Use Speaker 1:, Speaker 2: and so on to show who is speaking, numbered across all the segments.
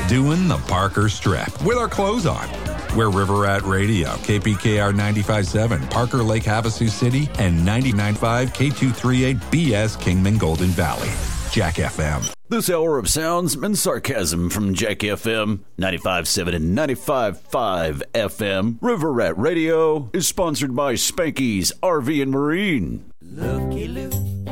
Speaker 1: doing the Parker Strip with our clothes on. We're River Rat Radio, KPKR 95.7, Parker Lake Havasu City, and 99.5 K238 BS Kingman Golden Valley. Jack FM.
Speaker 2: This hour of sounds and sarcasm from Jack FM 95.7 and 95.5 FM. River Rat Radio is sponsored by Spanky's RV and Marine.
Speaker 3: Looky Lou,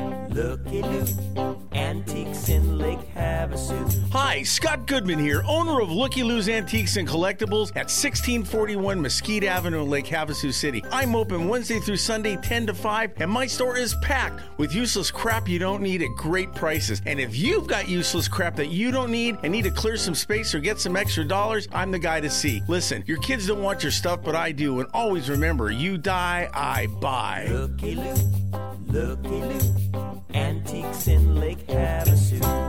Speaker 3: Antiques in Lake Havasu.
Speaker 4: Hi, Scott Goodman here, owner of Looky Lou's Antiques and Collectibles at 1641 Mesquite Avenue in Lake Havasu City. I'm open Wednesday through Sunday, 10 to 5, and my store is packed with useless crap you don't need at great prices. And if you've got useless crap that you don't need and need to clear some space or get some extra dollars, I'm the guy to see. Listen, your kids don't want your stuff, but I do. And always remember, you die, I buy.
Speaker 3: Looky Lou, Antiques in Lake Havasu.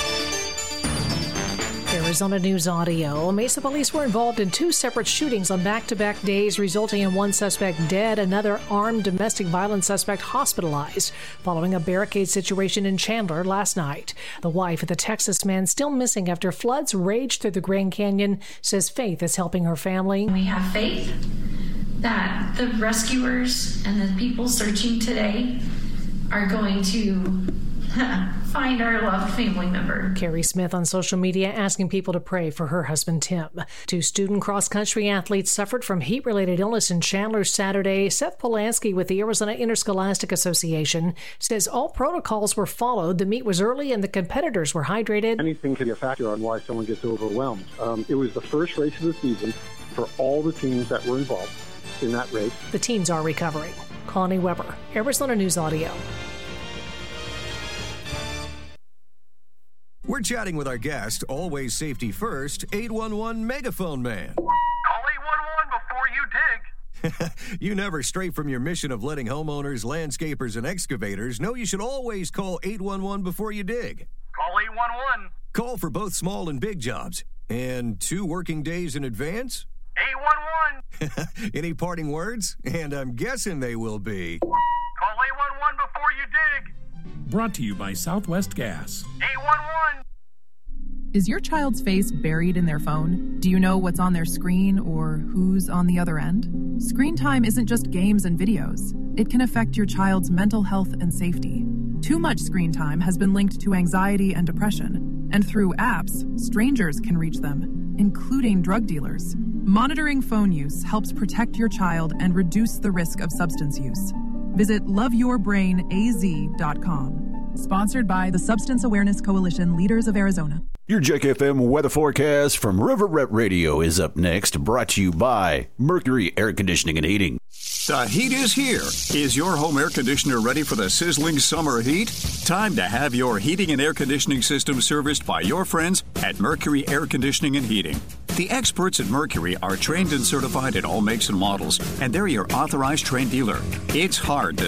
Speaker 5: Arizona News Audio. Mesa police were involved in two separate shootings on back-to-back days, resulting in one suspect dead, another armed domestic violence suspect hospitalized, following a barricade situation in Chandler last night. The wife of the Texas man, still missing after floods raged through the Grand Canyon, says faith is helping her family.
Speaker 6: We have faith that the rescuers and the people searching today are going to find our loved family member.
Speaker 5: Carrie Smith on social media asking people to pray for her husband, Tim. Two student cross-country athletes suffered from heat-related illness in Chandler Saturday. Seth Polanski with the Arizona Interscholastic Association says all protocols were followed. The meet was early and the competitors were hydrated.
Speaker 7: Anything could be a factor on why someone gets overwhelmed. It was the first race of the season for all the teams that were involved in that race.
Speaker 5: The teams are recovering. Connie Weber, Arizona News Audio.
Speaker 8: We're chatting with our guest, always safety first, 811 Megaphone Man.
Speaker 9: Call 811 before you dig.
Speaker 8: You never stray from your mission of letting homeowners, landscapers, and excavators know you should always call 811 before you dig.
Speaker 9: Call 811.
Speaker 8: Call for both small and big jobs. And 2 working days in advance?
Speaker 9: 811.
Speaker 8: Any parting words? And I'm guessing they will be.
Speaker 9: Call 811 before you dig.
Speaker 10: Brought to you by Southwest Gas.
Speaker 9: 811.
Speaker 11: Is your child's face buried in their phone? Do you know what's on their screen or who's on the other end? Screen time isn't just games and videos. It can affect your child's mental health and safety. Too much screen time has been linked to anxiety and depression, and through apps, strangers can reach them, including drug dealers. Monitoring phone use helps protect your child and reduce the risk of substance use. Visit loveyourbrainaz.com. Sponsored by the Substance Awareness Coalition, Leaders of Arizona.
Speaker 2: Your Jack FM weather forecast from River Rat Radio is up next, brought to you by Mercury Air Conditioning and Heating.
Speaker 12: The heat is here. Is your home air conditioner ready for the sizzling summer heat? Time to have your heating and air conditioning system serviced by your friends at Mercury Air Conditioning and Heating. The experts at Mercury are trained and certified in all makes and models, and they're your authorized trained dealer. It's hard to